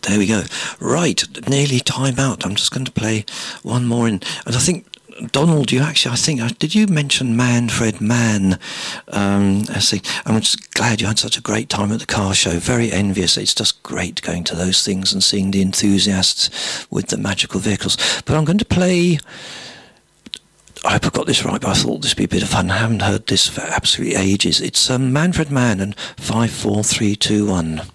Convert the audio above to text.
There we go. Right, nearly time out. I'm just going to play one more in. And I think, Donald, did you mention Manfred Mann? I'm just glad you had such a great time at the car show. Very envious. It's just great going to those things and seeing the enthusiasts with the magical vehicles. But I'm going to play... I hope I got this right, but I thought this would be a bit of fun. I haven't heard this for absolutely ages. It's Manfred Mann and 5, 4, 3, 2, 1.